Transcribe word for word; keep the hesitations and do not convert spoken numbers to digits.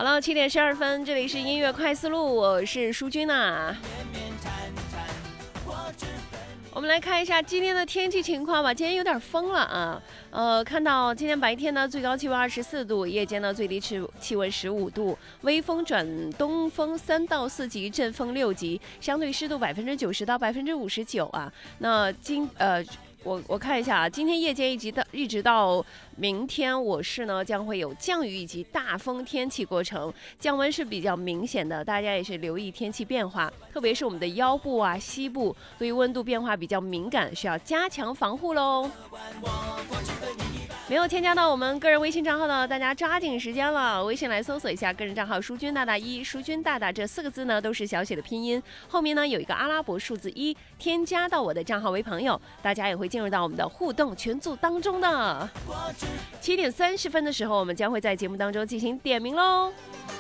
好了，七点十二分，这里是音乐快思路，我是淑君呐。我们来看一下今天的天气情况吧。今天有点风了啊，呃，看到今天白天呢，最高气温二十四度，夜间呢最低气气温十五度，微风转东风三到四级，阵风六级，相对湿度百分之九十到百分之五十九啊。那今呃。我我看一下啊，今天夜间一直到一直到明天，我市呢将会有降雨以及大风天气过程，降温是比较明显的，大家也是留意天气变化，特别是我们的腰部啊、膝部，对于温度变化比较敏感，需要加强防护喽。没有添加到我们个人微信账号的，大家抓紧时间了，微信来搜索一下个人账号淑君大大一，淑君大大这四个字呢都是小写的拼音，后面呢有一个阿拉伯数字一，添加到我的账号为朋友，大家也会进入到我们的互动群组当中的。七点三十分的时候，我们将会在节目当中进行点名喽。